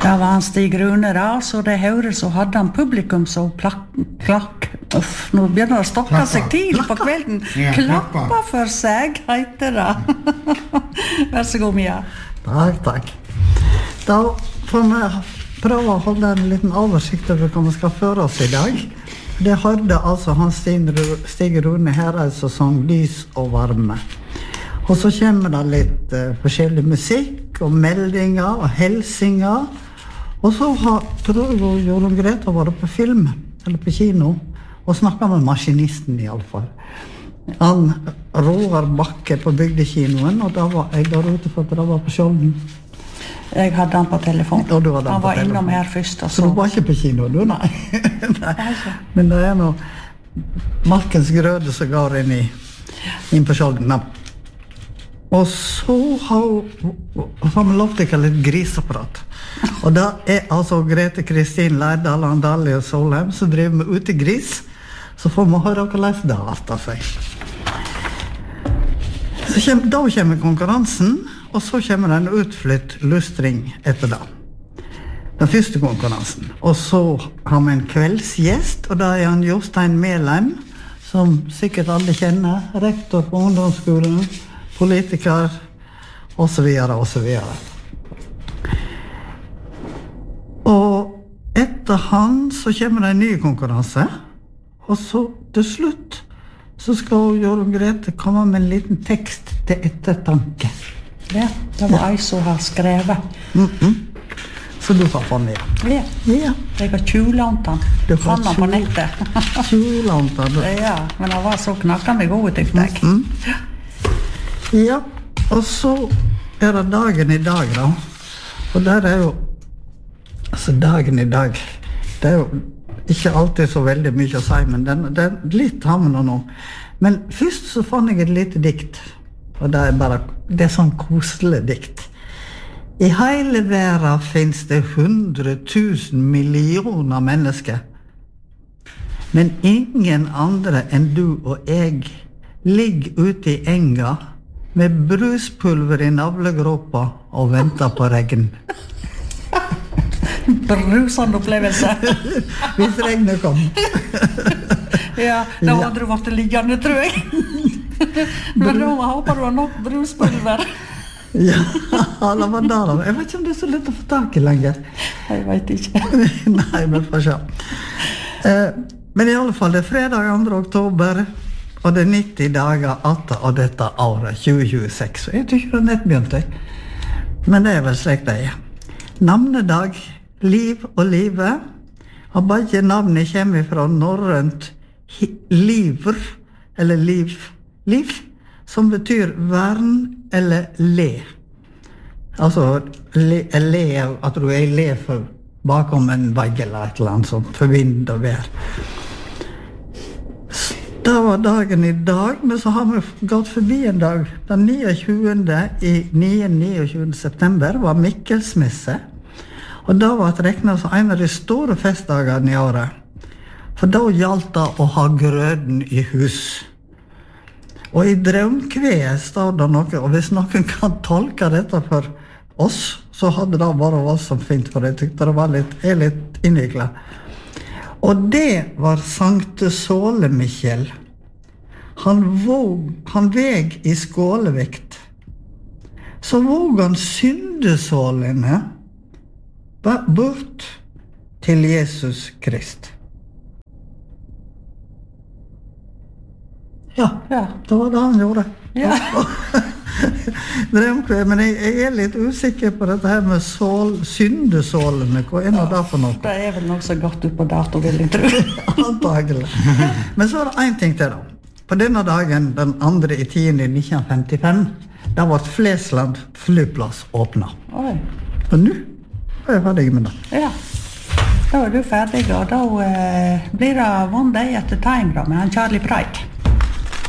Det var han Stig Rune da, så det hører så hadde han publikum så klakk. Nå begynner det å stokke seg til på kvelden. Klappa for seg, heter det. Vær så god, Mia. Takk. Da får vi prøve å holde en liten oversikt over hva vi skal føre oss I dag. Det hørte altså han Stig Rune Hereid som sang Lys og varme. Og så kommer det litt forskjellig musikk og meldinger og helsinger. Og så tror jeg Jorunn Grete vært på film, eller på kino, og snakket med maskinisten I alle fall. Han Roar Bakke på bygdekinoen, og da var jeg der ute for at det var på Skjolden. Jeg hadde han på telefon. Han var innom her først. Så du var ikke på kino, du? Nei. Men det noe Malkens grøde som går inn på Skjolden. Og så har vi lov til å kalle det griseprat. Og da altså Grete Kristin Leidal, Andali og Solheim som driver med utegris. Så får vi høre hvordan det arter seg. Da kommer konkurransen, og så kommer en utflytt lustring etter det. Den første konkurransen. Og så har vi en kveldsgjest, og da han Jostein Melheim, som sikkert alle kjenner, rektor på ungdomsskolen, politiker, og så videre, og så videre. Og etter han så kommer det en ny konkurranse, og så til slutt så skal Jorunn Grete komme med en liten tekst til ettertanke. Ja, det var jeg som har skrevet. Så du får få ned. Ja. Jeg har tjulånt han. Du fant han på nettet. Tjulånt han. Ja, men han var så knakkende god, tykte jeg. Ja, og så det dagen I dag da. Og der jo altså dagen I dag, det jo ikke alltid så veldig mye å si, men det litt har vi nå. Men først så fant jeg et lite dikt, og det sånn koselig dikt. I hele verden finnes det 100 000 millioner mennesker, men ingen andre enn du og jeg ligger ute I enga med bruspulver I navlegråpa og venter på regn. Brusende opplevelse. Hvis regnet kom. Ja, da hadde du vært liggende, tror jeg. Men da håper du har nok bruspulver. Ja, det var der. Jeg vet ikke om det så lett å få tak I lenger. Jeg vet ikke. Nei, men får se. Men I alle fall, det fredag 2. oktober, og det 90 dager etter av dette året, 2026. Jeg tror ikke det nett begynte. Men det vel slik det Navnedag, liv og live. Og begge navnet kommer fra norrønt liver, eller liv, som betyr vern eller le. Altså, le at du le for bakom en vegg eller et eller annet sånt, for vind og vær. Det var dagen I dag, men så har vi gått forbi en dag. Den 29. september var Mikkelsmesse, og da var det regnet som en av de store festdagene I året. For da gjaldt det å ha grøden I hus. Og I Draumkveet står det noe, og hvis noen kan tolke dette for oss, så hadde det bare vært så fint, for jeg tykte det var litt innviklet. Og det var Sankte Såle-Mikkjel. Han veg I skålevekt. Så våg han syndesålene bort til Jesus Krist. Ja, det var det han gjorde. Ja. Men jeg litt usikker på dette her med syndesålene. Hva nå det for noe? Det vel noe så godt ut på dato, vil jeg tro. Antagelig. Men så det en ting til da. På denne dagen, den 2.10.1955, da var Flesland flyplass åpnet. Oi. Og nå jeg ferdig med det. Ja, da du ferdig, og da blir det One Day at a Time da, med han Charlie Pride.